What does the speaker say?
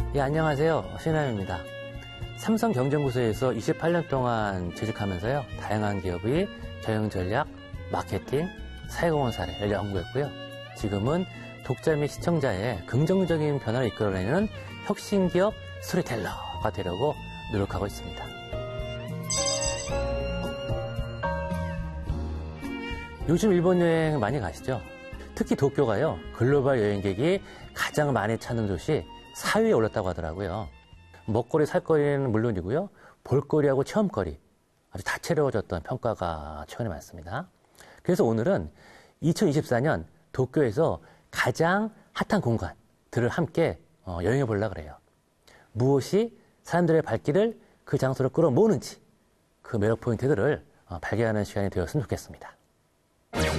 예, 안녕하세요. 신하입니다. 삼성경쟁부서에서 28년 동안 재직하면서요. 다양한 기업의 경영 전략, 마케팅, 사회공헌 사례를 연구했고요. 지금은 독자 및 시청자의 긍정적인 변화를 이끌어내는 혁신기업 스토리텔러가 되려고 노력하고 있습니다. 요즘 일본 여행 많이 가시죠? 특히 도쿄가요. 글로벌 여행객이 가장 많이 찾는 도시 4위에 올랐다고 하더라고요. 먹거리, 살거리는 물론이고요. 볼거리하고 체험거리 아주 다채로워졌던 평가가 최근에 많습니다. 그래서 오늘은 2024년 도쿄에서 가장 핫한 공간들을 함께 여행해 보려고 그래요. 무엇이 사람들의 발길을 그 장소로 끌어모으는지 그 매력 포인트들을 발견하는 시간이 되었으면 좋겠습니다.